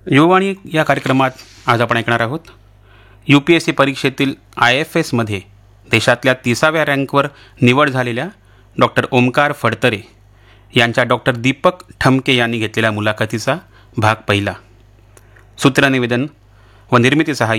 युवावाणी या कार्यक्रमात आज आपण ऐकणार आहोत UPSC परीक्षेतील IFSमध्ये देशातल्या 30व्या रँकवर निवड झालेल्या डॉक्टर ओमकार फडतरे यांच्या डॉक्टर दीपक ठमके यांनी घेतलेल्या मुलाखतीचा भाग पहिला. सूत्रनिवेदन व निर्मिती सहाय्य